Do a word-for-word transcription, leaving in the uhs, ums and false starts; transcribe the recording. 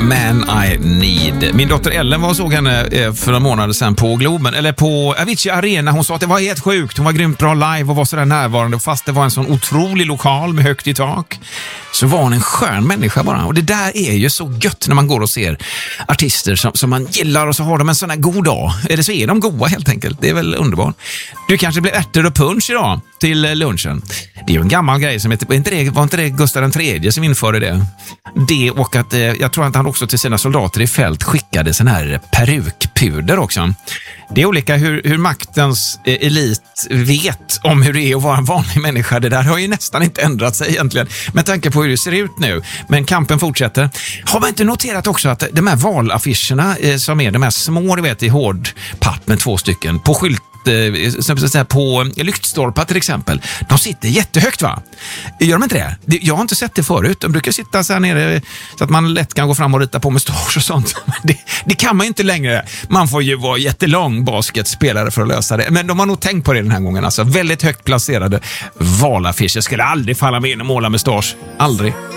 Man I Need. Min dotter Ellen var och såg henne för några månader sedan på Globen, eller på Avicii Arena. Hon sa att det var helt sjukt. Hon var grymt bra live och var sådär närvarande. Fast det var en sån otrolig lokal med högt i tak, så var hon en skön människa bara. Och det där är ju så gött när man går och ser artister som, som man gillar, och så har de en sån här god dag. Eller så är de goda helt enkelt. Det är väl underbart. Du kanske blir ärtor och punch idag till lunchen. Det är ju en gammal grej som heter, var inte det, var inte det Gustav den tredje som införde det? Det, och att eh, jag tror att han också till sina soldater i fält skickade sån här perukpuder också. Det är olika hur, hur maktens eh, elit vet om hur det är att vara en vanlig människa. Det där har ju nästan inte ändrat sig egentligen, med tanke på hur det ser ut nu. Men kampen fortsätter. Har man inte noterat också att de här valaffischerna eh, som är de här små, du vet, i hård papp med två stycken på skylt, på lyktstolpar till exempel, de sitter jättehögt, va? Gör de inte det? Jag har inte sett det förut. De brukar sitta så här nere så att man lätt kan gå fram och rita på mustasch och sånt. Det, det kan man inte längre. Man får ju vara jättelång basketspelare för att lösa det. Men de har nog tänkt på det den här gången. Alltså väldigt högt placerade valaffischer. Skulle aldrig falla med in och måla mustasch. Aldrig.